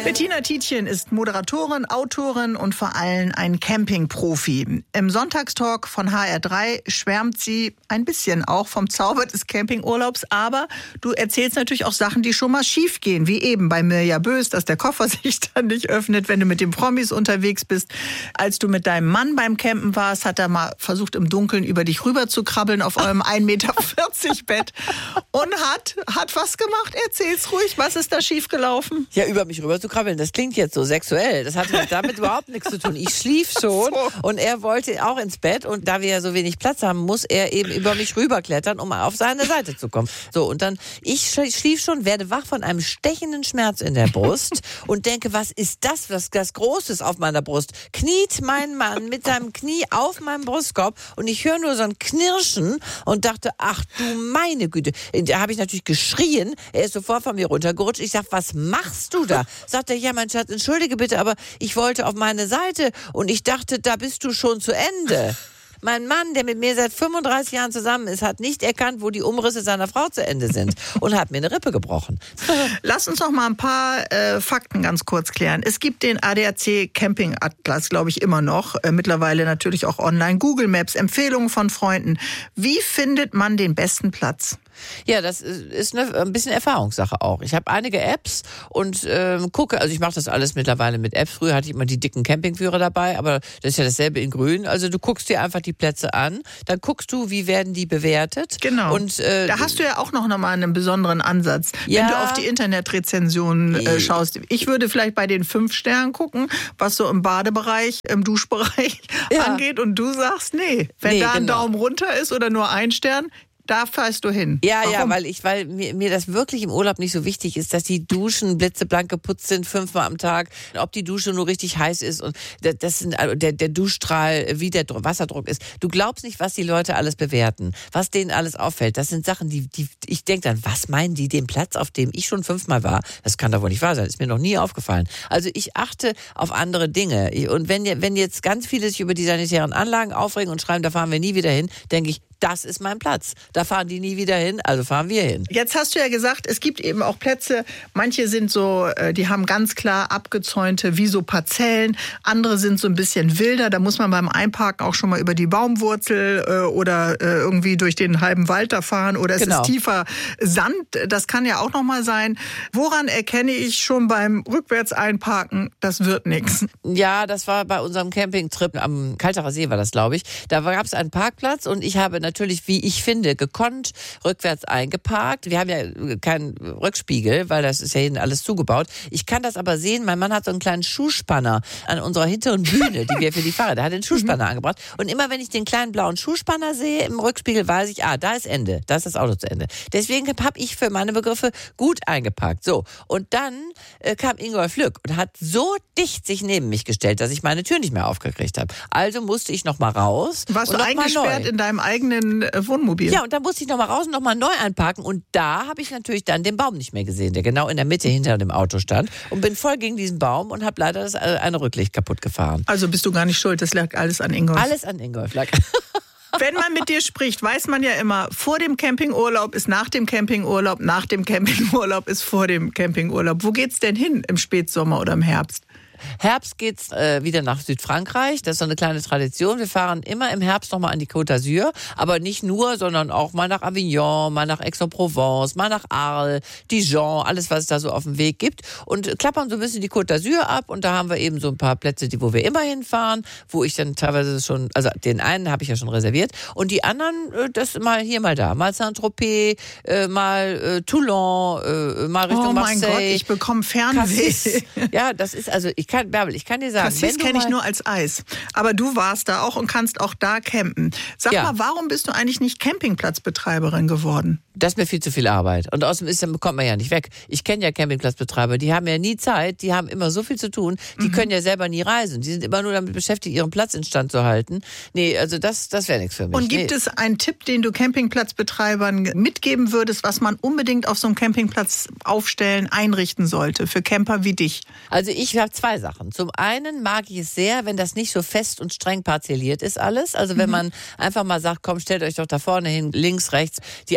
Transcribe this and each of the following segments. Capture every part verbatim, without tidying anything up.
Bettina Tietjen ist Moderatorin, Autorin und vor allem ein Campingprofi. Im Sonntagstalk von H R drei schwärmt sie ein bisschen auch vom Zauber des Campingurlaubs, aber du erzählst natürlich auch Sachen, die schon mal schief gehen, wie eben bei Mirja Bös, dass der Koffer sich dann nicht öffnet, wenn du mit den Promis unterwegs bist. Als du mit deinem Mann beim Campen warst, hat er mal versucht, im Dunkeln über dich rüber zu krabbeln auf eurem ein Meter vierzig Bett und hat, hat was gemacht. Erzähl's ruhig, was ist da schief gelaufen? Ja, über mich rüber zu krabbeln, das klingt jetzt so sexuell. Das hat damit überhaupt nichts zu tun. Ich schlief schon so. Und er wollte auch ins Bett und da wir ja so wenig Platz haben, muss er eben über mich rüberklettern, um auf seine Seite zu kommen. So, und dann, ich schlief schon, werde wach von einem stechenden Schmerz in der Brust und denke, was ist das, was das Großes auf meiner Brust? Kniet mein Mann mit seinem Knie auf meinem Brustkorb und ich höre nur so ein Knirschen und dachte, ach du meine Güte. Da habe ich natürlich geschrien, er ist sofort von mir runtergerutscht. Ich sag, was machst du da? Sagt er, ja, mein Schatz, entschuldige bitte, aber ich wollte auf meine Seite und ich dachte, da bist du schon zu Ende. Mein Mann, der mit mir seit fünfunddreißig Jahren zusammen ist, hat nicht erkannt, wo die Umrisse seiner Frau zu Ende sind und hat mir eine Rippe gebrochen. Lass uns noch mal ein paar äh, Fakten ganz kurz klären. Es gibt den A D A C Camping Atlas, glaube ich, immer noch. Äh, mittlerweile natürlich auch online. Google Maps, Empfehlungen von Freunden. Wie findet man den besten Platz? Ja, das ist eine, ein bisschen Erfahrungssache auch. Ich habe einige Apps und ähm, gucke, also ich mache das alles mittlerweile mit Apps. Früher hatte ich immer die dicken Campingführer dabei, aber das ist ja dasselbe in grün. Also du guckst dir einfach die Plätze an, dann guckst du, wie werden die bewertet. Genau, und, äh, da hast du ja auch noch mal einen besonderen Ansatz, ja, wenn du auf die Internetrezensionen äh, schaust. Ich würde vielleicht bei den fünf Sternen gucken, was so im Badebereich, im Duschbereich ja. angeht und du sagst, nee, wenn nee, da ein genau. Daumen runter ist oder nur ein Stern, da fährst du hin. Ja, Warum? ja, weil ich, weil mir, mir das wirklich im Urlaub nicht so wichtig ist, dass die Duschen blitzeblank geputzt sind, fünfmal am Tag, ob die Dusche nur richtig heiß ist und das sind, der, der Duschstrahl, wie der Wasserdruck ist. Du glaubst nicht, was die Leute alles bewerten, was denen alles auffällt. Das sind Sachen, die, die ich denke dann, was meinen die, den Platz, auf dem ich schon fünfmal war? Das kann doch wohl nicht wahr sein, ist mir noch nie aufgefallen. Also ich achte auf andere Dinge. Und wenn, wenn jetzt ganz viele sich über die sanitären Anlagen aufregen und schreiben, da fahren wir nie wieder hin, denke ich, das ist mein Platz. Da fahren die nie wieder hin, also fahren wir hin. Jetzt hast du ja gesagt, es gibt eben auch Plätze, manche sind so, die haben ganz klar abgezäunte, wie so Parzellen, andere sind so ein bisschen wilder, da muss man beim Einparken auch schon mal über die Baumwurzel oder irgendwie durch den halben Wald da fahren oder es genau. ist tiefer Sand, das kann ja auch noch mal sein. Woran erkenne ich schon beim rückwärts einparken, das wird nichts? Ja, das war bei unserem Campingtrip am Kalterer See war das, glaube ich. Da gab es einen Parkplatz und ich habe natürlich, wie ich finde, gekonnt rückwärts eingeparkt. Wir haben ja keinen Rückspiegel, weil das ist ja hinten alles zugebaut. Ich kann das aber sehen, mein Mann hat so einen kleinen Schuhspanner an unserer hinteren Bühne, die wir für die Fahrräder, der hat den Schuhspanner mhm. angebracht. Und immer wenn ich den kleinen blauen Schuhspanner sehe im Rückspiegel, weiß ich, ah, da ist Ende, da ist das Auto zu Ende. Deswegen habe ich für meine Begriffe gut eingeparkt. So, und dann äh, kam Ingolf Lück und hat so dicht sich neben mich gestellt, dass ich meine Tür nicht mehr aufgekriegt habe. Also musste ich noch mal raus. Warst du eingesperrt in deinem eigenen Wohnmobil? Ja, und dann musste ich noch mal raus und noch mal neu einparken und da habe ich natürlich dann den Baum nicht mehr gesehen, der genau in der Mitte hinter dem Auto stand und bin voll gegen diesen Baum und habe leider das eine Rücklicht kaputt gefahren. Also bist du gar nicht schuld, das lag alles an Ingolf? Alles an Ingolf lag. Wenn man mit dir spricht, weiß man ja immer, vor dem Campingurlaub ist nach dem Campingurlaub, nach dem Campingurlaub ist vor dem Campingurlaub. Wo geht's denn hin im Spätsommer oder im Herbst? Herbst geht's äh, wieder nach Südfrankreich. Das ist so eine kleine Tradition. Wir fahren immer im Herbst nochmal an die Côte d'Azur. Aber nicht nur, sondern auch mal nach Avignon, mal nach Aix-en-Provence, mal nach Arles, Dijon, alles, was es da so auf dem Weg gibt. Und klappern so ein bisschen die Côte d'Azur ab. Und da haben wir eben so ein paar Plätze, die, wo wir immer hinfahren, wo ich dann teilweise schon, also den einen habe ich ja schon reserviert. Und die anderen, äh, das mal hier, mal da. Mal Saint-Tropez, äh, mal äh, Toulon, äh, mal Richtung Marseille. Oh mein Gott, ich bekomme Fernweh. Cassis. Ja, das ist, also ich kann, Bärbel, ich kann dir sagen, Cassis kenne ich nur als Eis. Aber du warst da auch und kannst auch da campen. Sag ja. mal, warum bist du eigentlich nicht Campingplatzbetreiberin geworden? Das ist mir viel zu viel Arbeit. Und außerdem ist, dann bekommt man ja nicht weg. Ich kenne ja Campingplatzbetreiber, die haben ja nie Zeit, die haben immer so viel zu tun, die mhm. können ja selber nie reisen. Die sind immer nur damit beschäftigt, ihren Platz instand zu halten. Nee, also das, das wäre nichts für mich. Und gibt nee. es einen Tipp, den du Campingplatzbetreibern mitgeben würdest, was man unbedingt auf so einem Campingplatz aufstellen, einrichten sollte, für Camper wie dich? Also ich habe zwei Sachen. Zum einen mag ich es sehr, wenn das nicht so fest und streng parzelliert ist alles. Also wenn mhm. man einfach mal sagt, komm, stellt euch doch da vorne hin, links, rechts, die einen quer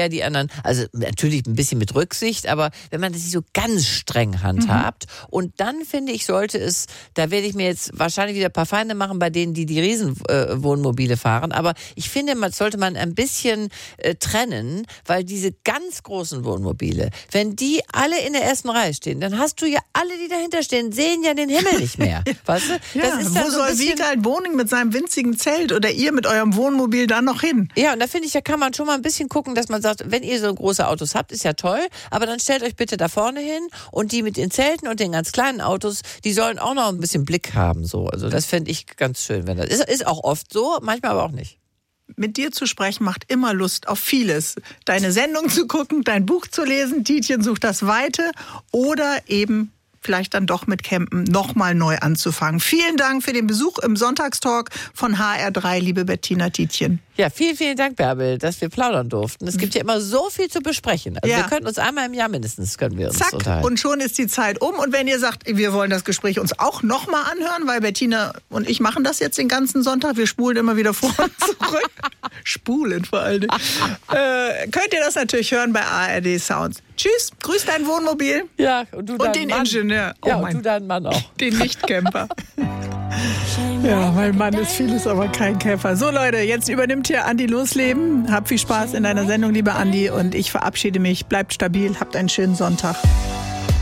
eher die anderen, also natürlich ein bisschen mit Rücksicht, aber wenn man das nicht so ganz streng handhabt. Mhm. Und dann finde ich, sollte es, da werde ich mir jetzt wahrscheinlich wieder ein paar Feinde machen bei denen, die die Riesenwohnmobile äh, fahren, aber ich finde, man sollte man ein bisschen äh, trennen, weil diese ganz großen Wohnmobile, wenn die alle in der ersten Reihe stehen, dann hast du ja alle, die dahinter stehen, sehen ja den Himmel nicht mehr. Weißt du? Ja, das ist wo so soll Vital Boning mit seinem winzigen Zelt oder ihr mit eurem Wohnmobil dann noch hin? Ja, und da finde ich, da kann man schon mal ein bisschen gucken, dass man sagt, wenn ihr so große Autos habt, ist ja toll, aber dann stellt euch bitte da vorne hin und die mit den Zelten und den ganz kleinen Autos, die sollen auch noch ein bisschen Blick haben. So. Also das fände ich ganz schön. Wenn das ist, ist auch oft so, manchmal aber auch nicht. Mit dir zu sprechen macht immer Lust auf vieles. Deine Sendung zu gucken, dein Buch zu lesen, Tietjen sucht das Weite oder eben vielleicht dann doch mit Campen nochmal neu anzufangen. Vielen Dank für den Besuch im Sonntagstalk von H R drei, liebe Bettina Tietjen. Ja, vielen, vielen Dank, Bärbel, dass wir plaudern durften. Es gibt ja immer so viel zu besprechen. Also ja. wir können uns einmal im Jahr mindestens können wir uns Zack, unterhalten. Und schon ist die Zeit um. Und wenn ihr sagt, wir wollen das Gespräch uns auch nochmal anhören, weil Bettina und ich machen das jetzt den ganzen Sonntag, wir spulen immer wieder vor und zurück. Spulen vor allen Dingen. äh, könnt ihr das natürlich hören bei A R D Sounds. Tschüss, grüß dein Wohnmobil. Ja, und du und den Mann. Ingenieur. Oh ja, und du deinen Mann auch. Den Nicht-Camper. Ja, mein Mann ist vieles, aber kein Camper. So Leute, jetzt übernimmt hier Andi Losleben. Habt viel Spaß in deiner Sendung, lieber Andi. Und ich verabschiede mich. Bleibt stabil, habt einen schönen Sonntag.